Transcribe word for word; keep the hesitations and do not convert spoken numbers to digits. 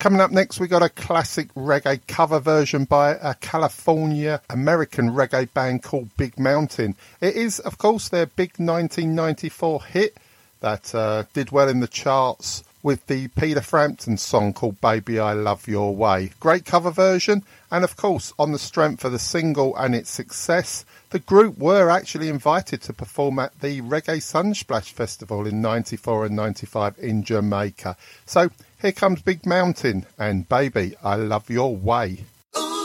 Coming up next, we got a classic reggae cover version by a California American reggae band called Big Mountain. It is, of course, their big nineteen ninety-four hit that uh, did well in the charts with the Peter Frampton song called Baby I Love Your Way. Great cover version, and of course, on the strength of the single and its success, the group were actually invited to perform at the Reggae Sunsplash Festival in ninety-four and ninety-five in Jamaica. So here comes Big Mountain and Baby I Love Your Way.